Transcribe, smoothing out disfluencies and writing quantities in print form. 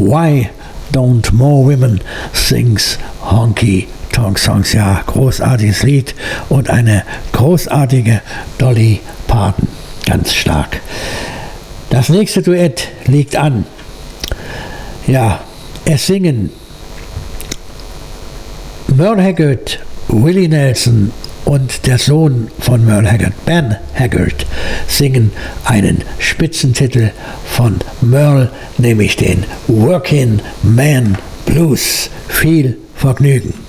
Why Don't More Women Sings Honky Tonk Songs. Ja, großartiges Lied und eine großartige Dolly Parton. Ganz stark. Das nächste Duett liegt an. Ja, es singen Merle Haggard, Willie Nelson und der Sohn von Merle Haggard, Ben Haggard, singen einen Spitzentitel von Merle, nämlich den Working Man Blues. Viel Vergnügen.